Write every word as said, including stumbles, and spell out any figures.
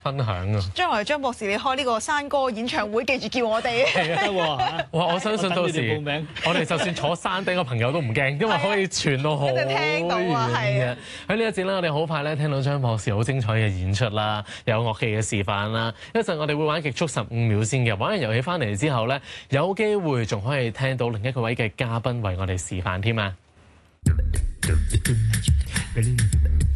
分享啊！ 將來張博士你開呢個山歌演唱會，記住叫我哋。 係啊，得喎嚇！ 哇！我相信到時報名， 我哋就算坐山頂嘅朋友都唔驚，因為可以傳到好遠嘅。喺呢一節咧，我哋好快咧聽到張博士好精彩嘅演出啦，有樂器嘅示範啦。一陣我哋會玩極速十五秒先嘅，玩完遊戲翻嚟之後咧，有機會仲可以聽到另一個位嘅嘉賓為我哋示範添啊！